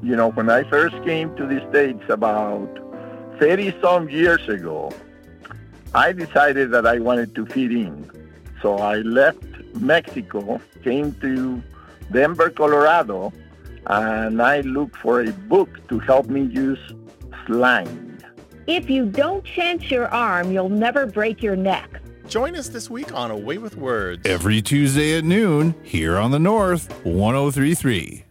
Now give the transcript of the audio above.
When I first came to the States about 30-some years ago, I decided that I wanted to fit in. So I left Mexico, came to Denver, Colorado, and I looked for a book to help me use slang. If you don't chance your arm, you'll never break your neck. Join us this week on A Way with Words. Every Tuesday at noon, here on the North 103.3.